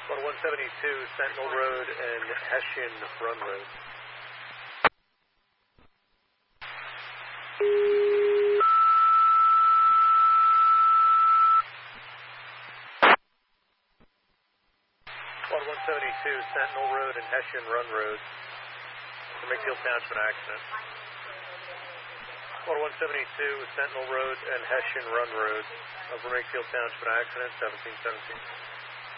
On 172 Sentinel Road and Hessian Run Road. On 172 Sentinel Road and Hessian Run Road. Makefield Township accident. On 172 Sentinel Road and Hessian Run Road. Over Makefield Township accident, 1717.